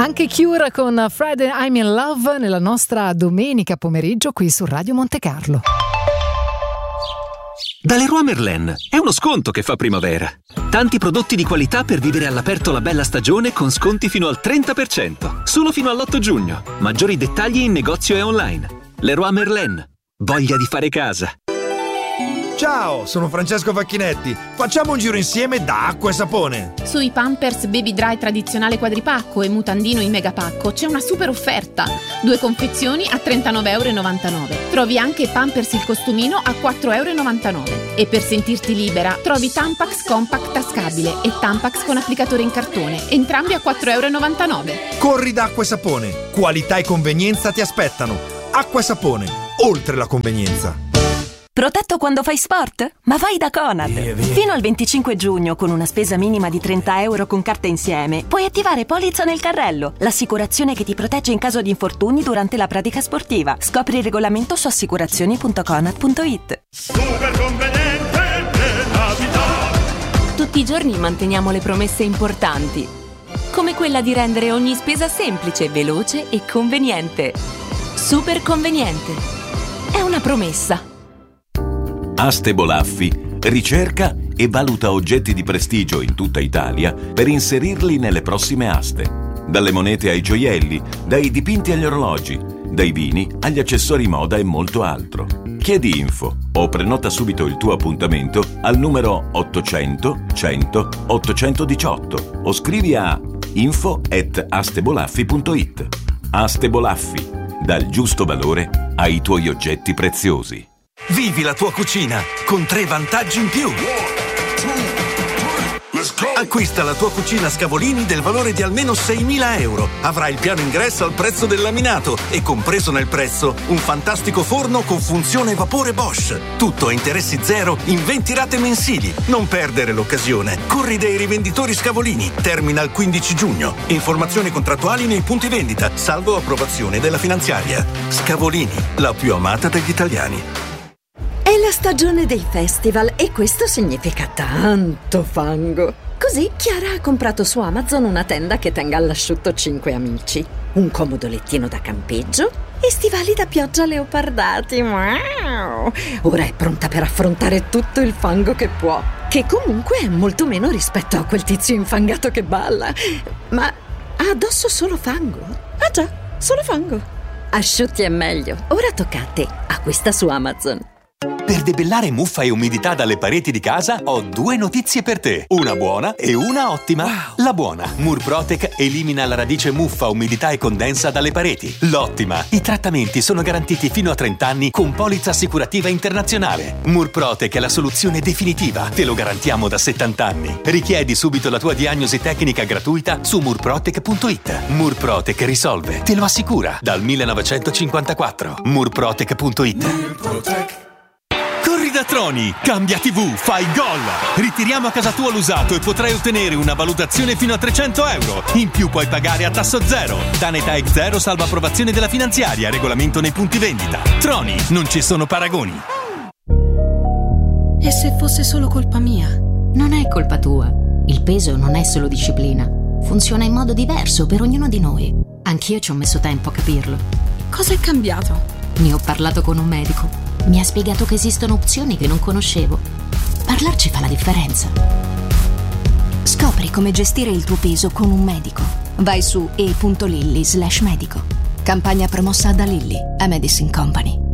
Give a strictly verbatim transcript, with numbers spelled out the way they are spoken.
Anche Cure con Friday I'm in Love nella nostra domenica pomeriggio qui su Radio Monte Carlo. Da Leroy Merlin è uno sconto che fa primavera. Tanti prodotti di qualità per vivere all'aperto la bella stagione con sconti fino al trenta per cento. Solo fino all'otto giugno. Maggiori dettagli in negozio e online. Leroy Merlin. Voglia di fare casa. Ciao, sono Francesco Facchinetti. Facciamo un giro insieme da Acqua e Sapone. Sui Pampers Baby Dry tradizionale quadripacco e mutandino in megapacco c'è una super offerta. Due confezioni a trentanove virgola novantanove euro. Trovi anche Pampers il costumino a quattro virgola novantanove euro. E per sentirti libera trovi Tampax Compact tascabile e Tampax con applicatore in cartone, entrambi a quattro virgola novantanove euro. Corri da Acqua e Sapone. Qualità e convenienza ti aspettano. Acqua e Sapone, oltre la convenienza. Protetto quando fai sport? Ma vai da Conad! Via, via. Fino al venticinque giugno, con una spesa minima di trenta euro con carta insieme, puoi attivare Polizza nel carrello, l'assicurazione che ti protegge in caso di infortuni durante la pratica sportiva. Scopri il regolamento su assicurazioni punto conad punto it. Super conveniente nella vita. Tutti i giorni manteniamo le promesse importanti, come quella di rendere ogni spesa semplice, veloce e conveniente. Super conveniente. È una promessa. Aste Bolaffi ricerca e valuta oggetti di prestigio in tutta Italia per inserirli nelle prossime aste. Dalle monete ai gioielli, dai dipinti agli orologi, dai vini agli accessori moda e molto altro. Chiedi info o prenota subito il tuo appuntamento al numero ottocento cento ottocentodiciotto o scrivi a info at astebolaffi punto it. Aste Bolaffi, dal giusto valore ai tuoi oggetti preziosi. Vivi la tua cucina con tre vantaggi in più. Acquista la tua cucina Scavolini del valore di almeno seimila euro. Avrai il piano ingresso al prezzo del laminato e compreso nel prezzo un fantastico forno con funzione vapore Bosch. Tutto a interessi zero in venti rate mensili. Non perdere l'occasione. Corri dai rivenditori Scavolini. Termina il quindici giugno. Informazioni contrattuali nei punti vendita, salvo approvazione della finanziaria. Scavolini, la più amata degli italiani. È la stagione dei festival e questo significa tanto fango. Così Chiara ha comprato su Amazon una tenda che tenga all'asciutto cinque amici, un comodo lettino da campeggio e stivali da pioggia leopardati. Wow! Ora è pronta per affrontare tutto il fango che può, che comunque è molto meno rispetto a quel tizio infangato che balla. Ma ha addosso solo fango? Ah già, solo fango. Asciutti è meglio. Ora tocca a te. Acquista su Amazon. Per debellare muffa e umidità dalle pareti di casa ho due notizie per te. Una buona e una ottima. Wow. La buona: Murprotec elimina la radice muffa, umidità e condensa dalle pareti. L'ottima: i trattamenti sono garantiti fino a trenta anni con polizza assicurativa internazionale. Murprotec è la soluzione definitiva. Te lo garantiamo da settanta anni. Richiedi subito la tua diagnosi tecnica gratuita su murprotec punto it. Murprotec risolve, te lo assicura, dal millenovecentocinquantaquattro. murprotec punto it. Murprotec. Corri da Troni, cambia tivù, fai gol! Ritiriamo a casa tua l'usato e potrai ottenere una valutazione fino a trecento euro. In più puoi pagare a tasso zero. Danetà ex zero salva approvazione della finanziaria, regolamento nei punti vendita. Troni, non ci sono paragoni. E se fosse solo colpa mia? Non è colpa tua. Il peso non è solo disciplina. Funziona in modo diverso per ognuno di noi. Anch'io ci ho messo tempo a capirlo. Cosa è cambiato? Ne ho parlato con un medico. Mi ha spiegato che esistono opzioni che non conoscevo. Parlarci fa la differenza. Scopri come gestire il tuo peso con un medico. Vai su e punto lilly slash medico. Campagna promossa da Lilly, a Medicine Company.